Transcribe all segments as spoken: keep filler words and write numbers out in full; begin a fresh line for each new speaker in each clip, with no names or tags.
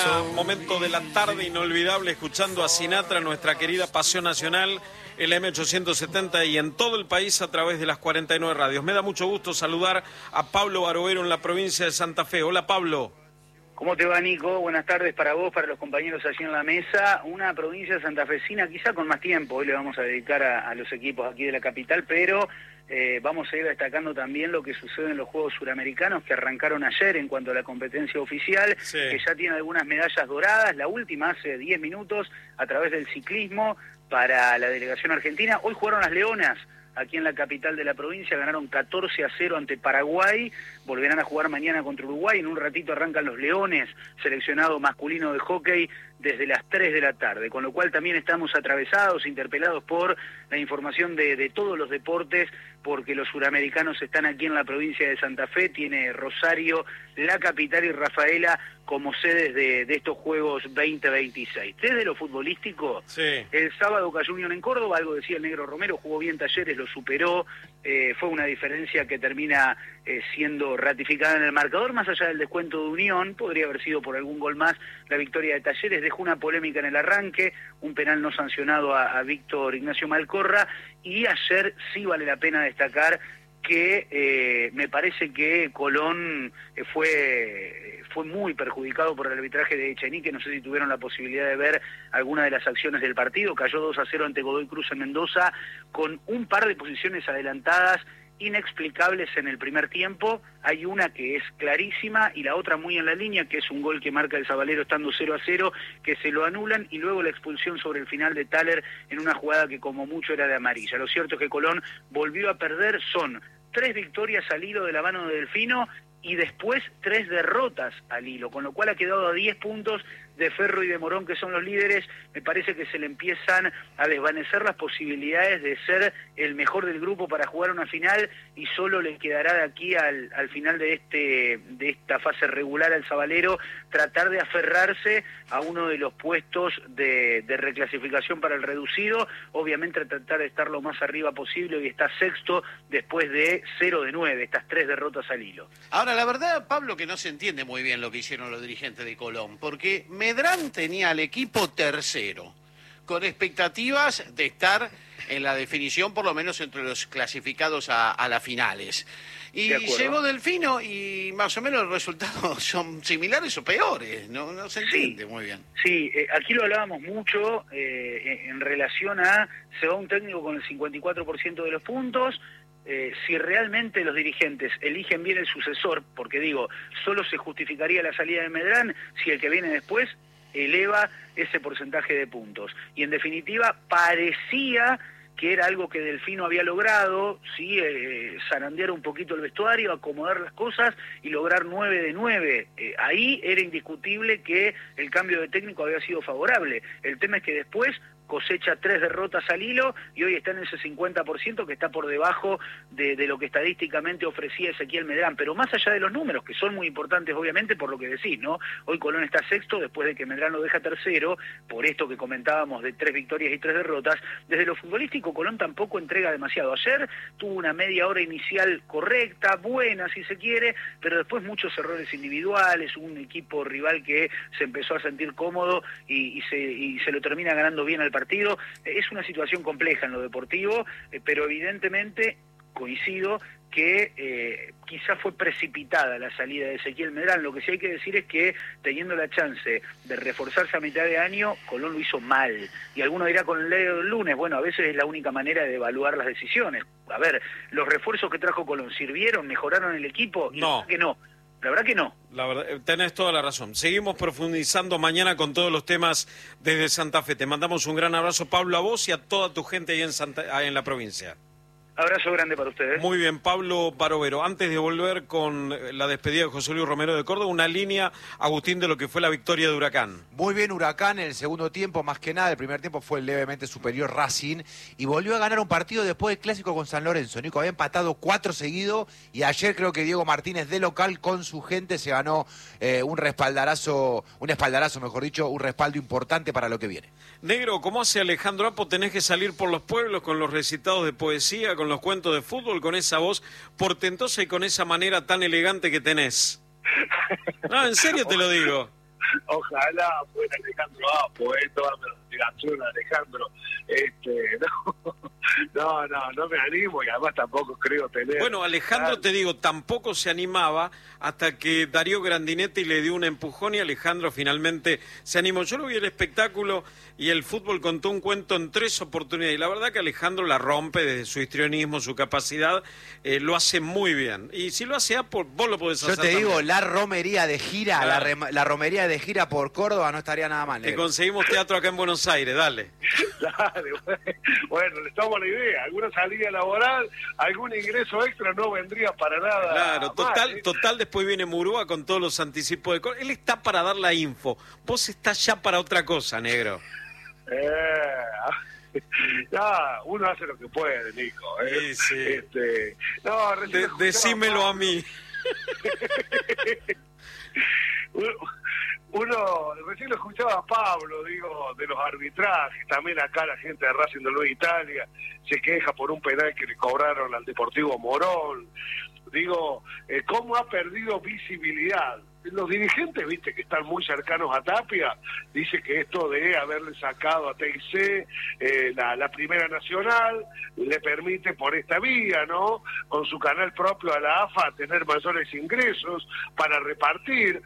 Abrazo. Momento de la tarde inolvidable escuchando a Sinatra, nuestra querida pasión nacional, el M ochocientos setenta y en todo el país a través de las cuarenta y nueve radios. Me da mucho gusto saludar a Pablo Barovero en la provincia de Santa Fe. Hola, Pablo.
¿Cómo te va, Nico? Buenas tardes para vos, para los compañeros allí en la mesa. Una provincia santafesina quizá con más tiempo. Hoy le vamos a dedicar a, a los equipos aquí de la capital, pero eh, vamos a ir destacando también lo que sucede en los Juegos Suramericanos que arrancaron ayer en cuanto a la competencia oficial, sí. que ya tiene algunas medallas doradas. La última hace diez minutos a través del ciclismo para la delegación argentina. Hoy jugaron las Leonas aquí en la capital de la provincia, ganaron catorce a cero ante Paraguay, volverán a jugar mañana contra Uruguay, en un ratito arrancan los Leones, seleccionado masculino de hockey, desde las tres de la tarde, con lo cual también estamos atravesados, interpelados por la información de, de todos los deportes, porque los suramericanos están aquí en la provincia de Santa Fe, tiene Rosario, la capital y Rafaela como sedes de, de estos Juegos veinte veintiséis. Desde lo futbolístico, sí. el sábado cayó Unión en Córdoba, algo decía el Negro Romero, jugó bien Talleres, lo superó, eh, fue una diferencia que termina eh, siendo ratificada en el marcador, más allá del descuento de Unión, podría haber sido por algún gol más la victoria de Talleres, dejó una polémica en el arranque, un penal no sancionado a, a Víctor Ignacio Malcorra, y ayer sí vale la pena destacar que eh, me parece que Colón eh, fue fue muy perjudicado por el arbitraje de Echenique, no sé si tuvieron la posibilidad de ver alguna de las acciones del partido, cayó dos a cero ante Godoy Cruz en Mendoza, con un par de posiciones adelantadas inexplicables en el primer tiempo, hay una que es clarísima y la otra muy en la línea, que es un gol que marca el Sabalero estando cero a cero, que se lo anulan, y luego la expulsión sobre el final de Thaler en una jugada que como mucho era de amarilla. Lo cierto es que Colón volvió a perder, son tres victorias al hilo de la mano de Delfino y después tres derrotas al hilo, con lo cual ha quedado a diez puntos de Ferro y de Morón, que son los líderes. Me parece que se le empiezan a desvanecer las posibilidades de ser el mejor del grupo para jugar una final, y solo le quedará de aquí al, al final de este de esta fase regular al Sabalero tratar de aferrarse a uno de los puestos de, de reclasificación para el reducido, obviamente tratar de estar lo más arriba posible, y está sexto después de cero de nueve, estas tres derrotas al hilo.
Ahora, la verdad, Pablo, que no se entiende muy bien lo que hicieron los dirigentes de Colón, porque Medrán tenía al equipo tercero, con expectativas de estar en la definición, por lo menos entre los clasificados a, a las finales. Y llegó Delfino y más o menos los resultados son similares o peores, no, no se entiende sí, muy bien.
Sí, eh, aquí lo hablábamos mucho eh, en relación a, se va un técnico con el cincuenta y cuatro por ciento de los puntos. Eh, si realmente los dirigentes eligen bien el sucesor, porque digo, solo se justificaría la salida de Medrán si el que viene después eleva ese porcentaje de puntos. Y en definitiva parecía que era algo que Delfino había logrado, sí, eh, zarandear un poquito el vestuario, acomodar las cosas y lograr nueve de nueve. Eh, ahí era indiscutible que el cambio de técnico había sido favorable. El tema es que después cosecha tres derrotas al hilo y hoy está en ese cincuenta por ciento que está por debajo de, de lo que estadísticamente ofrecía Ezequiel Medrán, pero más allá de los números, que son muy importantes obviamente por lo que decís, ¿no? Hoy Colón está sexto después de que Medrán lo deja tercero, por esto que comentábamos de tres victorias y tres derrotas. Desde lo futbolístico Colón tampoco entrega demasiado. Ayer tuvo una media hora inicial correcta, buena si se quiere, pero después muchos errores individuales, un equipo rival que se empezó a sentir cómodo y, y, se, y se lo termina ganando bien al partido. Es una situación compleja en lo deportivo, eh, pero evidentemente coincido que eh, quizás fue precipitada la salida de Ezequiel Medrán. Lo que sí hay que decir es que teniendo la chance de reforzarse a mitad de año, Colón lo hizo mal. Y alguno dirá con el dedo del lunes, bueno, a veces es la única manera de evaluar las decisiones. A ver, los refuerzos que trajo Colón, ¿sirvieron? ¿Mejoraron el equipo?
No.
Que no. La verdad que no.
La verdad, tenés toda la razón. Seguimos profundizando mañana con todos los temas desde Santa Fe. Te mandamos un gran abrazo, Pablo, a vos y a toda tu gente ahí en, Santa, en la provincia.
Abrazo grande para ustedes.
Muy bien, Pablo Barovero. Antes de volver con la despedida de José Luis Romero de Córdoba, una línea, Agustín, de lo que fue la victoria de Huracán.
Muy bien Huracán en el segundo tiempo, más que nada. El primer tiempo fue levemente superior Racing y volvió a ganar un partido después del clásico con San Lorenzo. Nico había empatado cuatro seguidos y ayer creo que Diego Martínez de local con su gente se ganó eh, un respaldarazo, un espaldarazo, mejor dicho, un respaldo importante para lo que viene.
Negro, ¿cómo hace Alejandro Apo? Tenés que salir por los pueblos con los recitados de poesía, con los cuentos de fútbol, con esa voz portentosa y con esa manera tan elegante que tenés. No, en serio te lo digo.
Ojalá fuera Alejandro Apo, eh, toda mi admiración a Alejandro. Este, no, no, no, no me animo y además tampoco creo tener...
Bueno, Alejandro, te digo, tampoco se animaba hasta que Darío Grandinetti le dio un empujón y Alejandro finalmente se animó. Yo lo vi el espectáculo y el fútbol contó un cuento en tres oportunidades y la verdad que Alejandro la rompe desde su histrionismo, su capacidad, eh, lo hace muy bien. Y si lo hace Apo, vos lo podés hacer.
Yo te
también.
digo, la romería de gira,
Claro.
la, rem- la romería de gira por Córdoba no estaría nada mal.
Que
negro.
conseguimos teatro acá en Buenos Aires, dale.
Dale, bueno, le estamos la idea. Alguna salida laboral, algún ingreso extra no vendría para nada.
Claro,
mal,
total,
¿eh?
total después viene Murúa con todos los anticipos de Córdoba. Él está para dar la info. Vos estás ya para otra cosa, negro.
Eh, ya, uno hace lo que puede, Nico. ¿eh?
Sí, sí.
Este, no, recién
De-
escuchaba
decímelo a
Pablo.
mí.
uno, uno, recién lo escuchaba a Pablo, digo, de los arbitrajes. También acá la gente de Racing de Nueva Italia se queja por un penal que le cobraron al Deportivo Morón. Digo, eh, ¿cómo ha perdido visibilidad? Los dirigentes, viste, que están muy cercanos a Tapia, dice que esto de haberle sacado a T I C eh, la, la Primera Nacional le permite por esta vía, ¿no? Con su canal propio a la A F A tener mayores ingresos para repartir,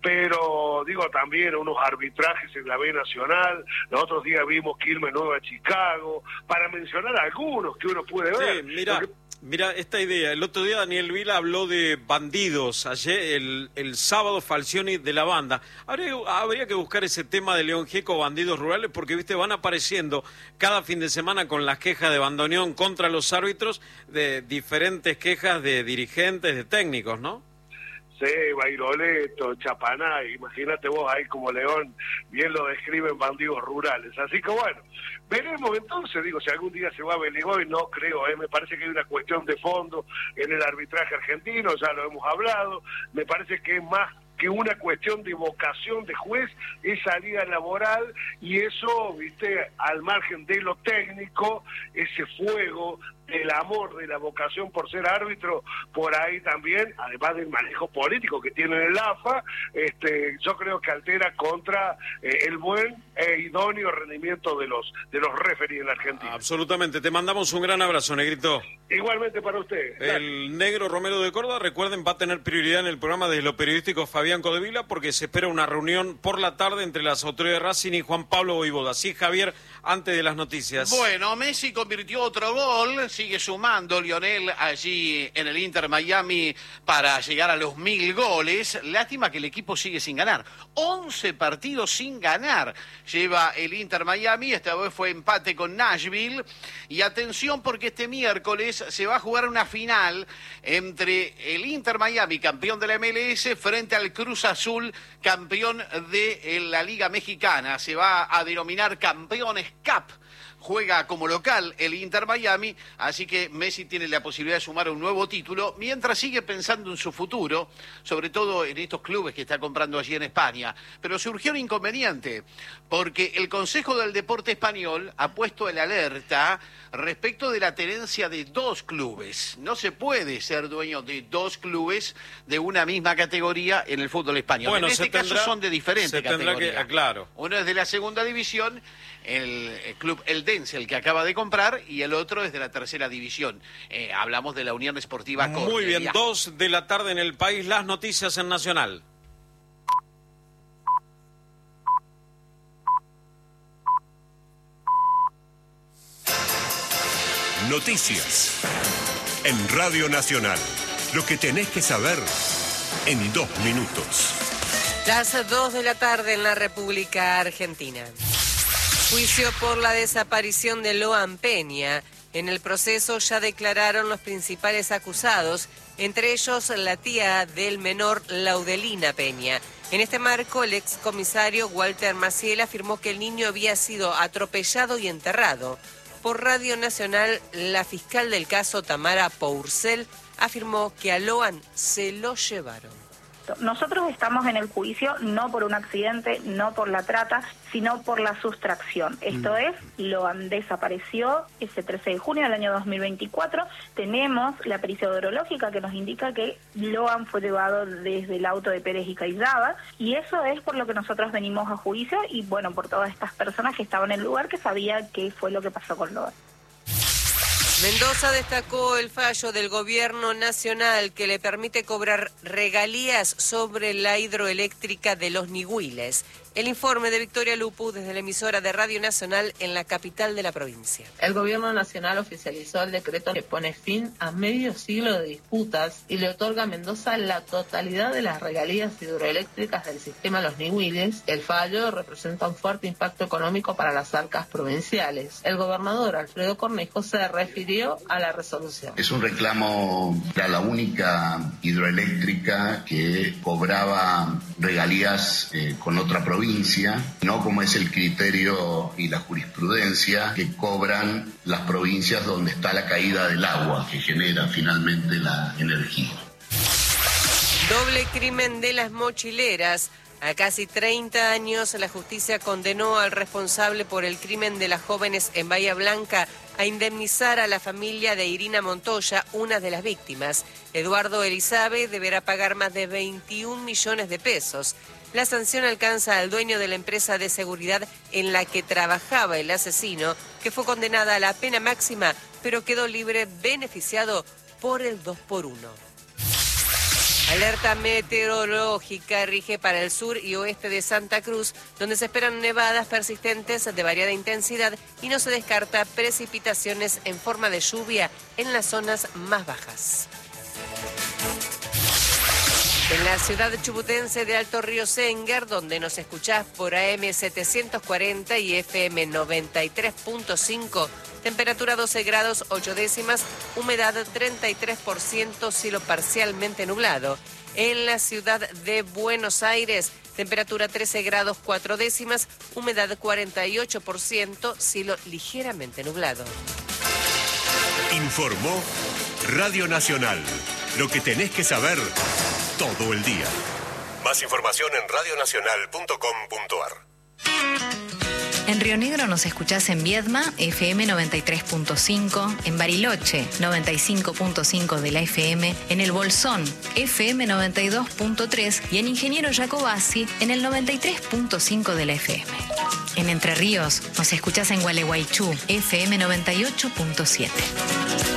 pero digo también unos arbitrajes en la B Nacional, los otros días vimos Quilmes Nueva Chicago, para mencionar algunos que uno puede ver.
Sí, mira,
Porque-
mira esta idea. El otro día Daniel Vila habló de bandidos. Ayer, el, el sábado, Falcioni de la banda. Habría, habría que buscar ese tema de León Gieco, bandidos rurales, porque viste van apareciendo cada fin de semana con las quejas de bandoneón contra los árbitros, de diferentes quejas de dirigentes, de técnicos, ¿no?
Sí, Bairoleto, Chapanay, imagínate vos ahí como León, bien lo describen bandidos rurales. Así que bueno, veremos entonces, digo, si algún día se va a Beligoy, no creo, ¿eh? Me parece que hay una cuestión de fondo en el arbitraje argentino, ya lo hemos hablado, me parece que es más que una cuestión de vocación de juez, es salida laboral, y eso, viste, al margen de lo técnico, ese fuego del amor, de la vocación por ser árbitro, por ahí también, además del manejo político que tiene el A F A, este, yo creo que altera contra eh, el buen e idóneo rendimiento de los de los referees en la Argentina.
Absolutamente. Te mandamos un gran abrazo, Negrito.
Igualmente para usted.
El negro Romero de Córdoba, recuerden, va a tener prioridad en el programa desde lo periodístico Fabián Codevila, porque se espera una reunión por la tarde entre las autoridades de Racing y Juan Pablo Voivoda. Sí, Javier, antes de las noticias.
Bueno, Messi convirtió otro gol, sigue sumando Lionel allí en el Inter Miami para llegar a los mil goles. Lástima que el equipo sigue sin ganar. once partidos sin ganar lleva el Inter Miami, esta vez fue empate con Nashville. Y atención porque este miércoles se va a jugar una final entre el Inter Miami, campeón de la M L S, frente al Cruz Azul, campeón de la Liga Mexicana. Se va a denominar Campeones Cup. Juega como local el Inter Miami, así que Messi tiene la posibilidad de sumar un nuevo título, mientras sigue pensando en su futuro, sobre todo en estos clubes que está comprando allí en España. Pero surgió un inconveniente, porque el Consejo del Deporte Español ha puesto el alerta respecto de la tenencia de dos clubes. No se puede ser dueño de dos clubes de una misma categoría en el fútbol español.
Bueno,
en este
se
caso
tendrá-
son de diferente
se tendrá
categoría.
que- claro.
Uno es de la segunda división, el, el club Eldense, el que acaba de comprar, y el otro es de la tercera división. Eh, hablamos de la Unión Esportiva Cornellá.
Muy bien, dos de la tarde en el país, las noticias en Nacional.
Noticias en Radio Nacional. Lo que tenés que saber en dos minutos.
Las dos de la tarde en la República Argentina. Juicio por la desaparición de Loan Peña. En el proceso ya declararon los principales acusados, entre ellos la tía del menor Laudelina Peña. En este marco, el excomisario Walter Maciel afirmó que el niño había sido atropellado y enterrado. Por Radio Nacional, la fiscal del caso, Tamara Pourcel, afirmó que a Loan se lo llevaron.
esto. Nosotros estamos en el juicio no por un accidente, no por la trata, sino por la sustracción. Esto mm. es, Loan desapareció ese trece de junio del año dos mil veinticuatro. Tenemos la pericia odorológica que nos indica que Loan fue llevado desde el auto de Pérez y Caizábal, y eso es por lo que nosotros venimos a juicio y bueno, por todas estas personas que estaban en el lugar que sabían qué fue lo que pasó con Loan.
Mendoza destacó el fallo del gobierno nacional que le permite cobrar regalías sobre la hidroeléctrica de Los Nihuiles. El informe de Victoria Lupu desde la emisora de Radio Nacional en la capital de la provincia.
El gobierno nacional oficializó el decreto que pone fin a medio siglo de disputas y le otorga a Mendoza la totalidad de las regalías hidroeléctricas del sistema Los Nihuiles. El fallo representa un fuerte impacto económico para las arcas provinciales. El gobernador Alfredo Cornejo se refirió a la resolución.
Es un reclamo, era la única hidroeléctrica que cobraba regalías eh, con otra provincia, no como es el criterio y la jurisprudencia que cobran las provincias donde está la caída del agua que genera finalmente la energía.
Doble crimen de las mochileras. A casi treinta años, la justicia condenó al responsable por el crimen de las jóvenes en Bahía Blanca a indemnizar a la familia de Irina Montoya, una de las víctimas. Eduardo Elizabeth deberá pagar más de veintiún millones de pesos. La sanción alcanza al dueño de la empresa de seguridad en la que trabajaba el asesino, que fue condenada a la pena máxima, pero quedó libre beneficiado por el dos por uno. Alerta meteorológica rige para el sur y oeste de Santa Cruz, donde se esperan nevadas persistentes de variada intensidad y no se descarta precipitaciones en forma de lluvia en las zonas más bajas. En la ciudad chubutense de Alto Río Senguer, donde nos escuchás por A M setecientos cuarenta y F M noventa y tres punto cinco, temperatura doce grados ocho décimas, humedad treinta y tres por ciento, cielo parcialmente nublado. En la ciudad de Buenos Aires, temperatura trece grados cuatro décimas, humedad cuarenta y ocho por ciento, cielo ligeramente nublado.
Informó Radio Nacional. Lo que tenés que saber todo el día. Más información en radio nacional punto com punto a r.
En Río Negro nos escuchás en Viedma, F M noventa y tres punto cinco, en Bariloche, noventa y cinco punto cinco de la F M, en El Bolsón, F M noventa y dos punto tres y en Ingeniero Jacobasi, en el noventa y tres punto cinco de la F M. En Entre Ríos nos escuchás en Gualeguaychú, F M noventa y ocho punto siete.